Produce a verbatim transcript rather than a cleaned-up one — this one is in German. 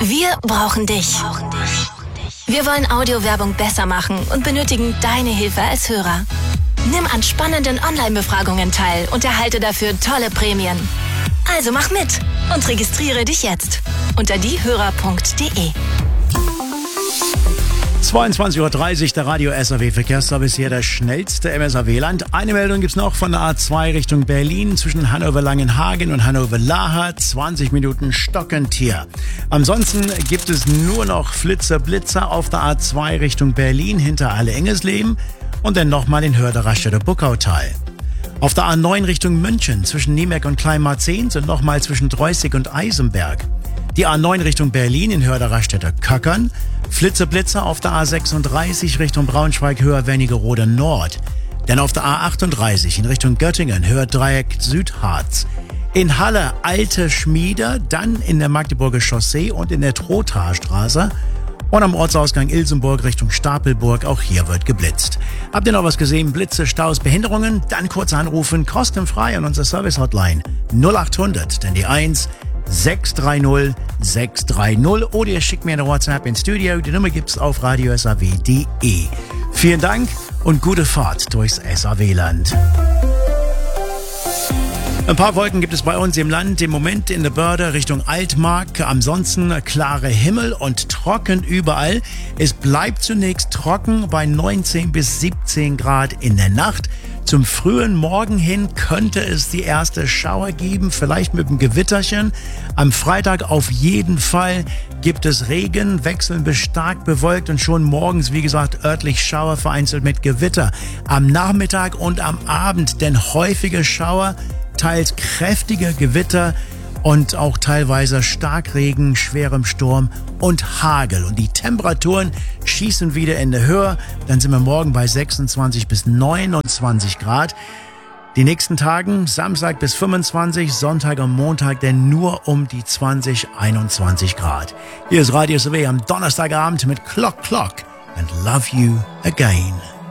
Wir brauchen dich. Wir wollen Audiowerbung besser machen und benötigen deine Hilfe als Hörer. Nimm an spannenden Online-Befragungen teil und erhalte dafür tolle Prämien. Also mach mit und registriere dich jetzt unter diehörer punkt de. zweiundzwanzig Uhr dreißig, der Radio S A W Verkehrsservice, hier der schnellste M S A W-Land. Eine Meldung gibt's noch von der A zwei Richtung Berlin zwischen Hannover-Langenhagen und Hannover-Laher. zwanzig Minuten stockend hier. Ansonsten gibt es nur noch Flitzer, Blitzer auf der A zwei Richtung Berlin hinter Halle-Engesleben und dann nochmal in Hörde-Raststätter Buckautal. Auf der A neun Richtung München zwischen Niemek und Kleinmarzehns und nochmal zwischen Dreußig und Eisenberg. Die A neun Richtung Berlin in Hörde-Raststätter Köckern. Flitzer-Blitzer auf der A sechsunddreißig Richtung Braunschweig Höher Wernigerode Nord. Dann auf der A achtunddreißig in Richtung Göttingen Höherdreieck Südharz. In Halle Alte Schmieder, dann in der Magdeburger Chaussee und in der Trothaarstraße. Und am Ortsausgang Ilsenburg Richtung Stapelburg, auch hier wird geblitzt. Habt ihr noch was gesehen? Blitze, Staus, Behinderungen? Dann kurz anrufen, kostenfrei an unsere Service-Hotline null achthundert, denn die eins sechs drei null sechs drei null oder ihr schickt mir eine WhatsApp ins Studio. Die Nummer gibt's auf radio s a w punkt de. Vielen Dank und gute Fahrt durchs S A W-Land. Ein paar Wolken gibt es bei uns im Land. Im Moment in der Börde Richtung Altmark. Ansonsten klare Himmel und trocken überall. Es bleibt zunächst trocken bei neunzehn bis siebzehn Grad in der Nacht. Zum frühen Morgen hin könnte es die erste Schauer geben, vielleicht mit einem Gewitterchen. Am Freitag auf jeden Fall gibt es Regen, wechseln bis stark bewölkt und schon morgens, wie gesagt, örtlich Schauer vereinzelt mit Gewitter. Am Nachmittag und am Abend denn häufige Schauer, teils kräftige Gewitter und auch teilweise Starkregen, schwerem Sturm und Hagel. Und die Temperaturen schießen wieder in die Höhe. Dann sind wir morgen bei sechsundzwanzig bis neunundzwanzig Grad. Die nächsten Tagen, Samstag bis fünfundzwanzig, Sonntag und Montag denn nur um die zwanzig, einundzwanzig Grad. Hier ist Radio S A W am Donnerstagabend mit Clock Clock and Love You Again.